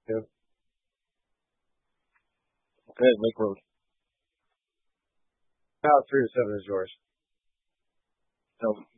Yeah. Okay, Lake Road. About 3 to 7 is yours. So